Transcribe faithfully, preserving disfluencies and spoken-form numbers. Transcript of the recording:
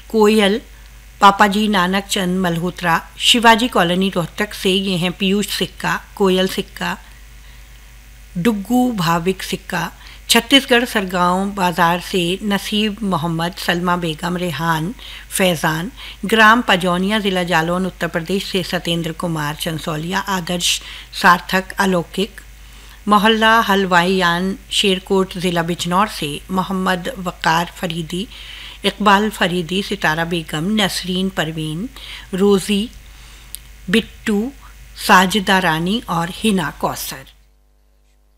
कोयल पापाजी Nanak Chand Malhotra, Shivaji colony Rohtak से ये हैं पीयूष सिक्का, कोयल सिक्का, डुग्गू भाविक सिक्का, छत्तीसगढ़ सरगांव बाज़ार से नसीब मोहम्मद, सलमा बेगम, रेहान फैज़ान, ग्राम पजौनिया ज़िला जालौन उत्तर प्रदेश से सत्येंद्र कुमार चंसौलिया, आदर्श सार्थक अलौकिक, मोहल्ला हलवाईयान शेरकोट ज़िला बिजनौर से मोहम्मद वक़ार फरीदी, इकबाल फरीदी, सितारा बेगम, नसरीन परवीन, रोज़ी, बिट्टू, साजिदा रानी और हिना कौसर।